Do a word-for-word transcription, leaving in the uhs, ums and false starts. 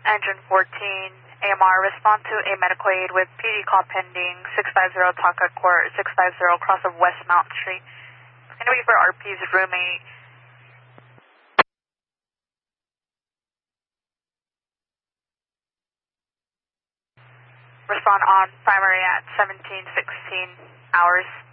Engine fourteen, A M R, respond to a medical aid with P D call pending, six five zero Taka Court, six five zero cross of West Mount Street. Going to be for R P's roommate. Respond on primary at seventeen sixteen hours.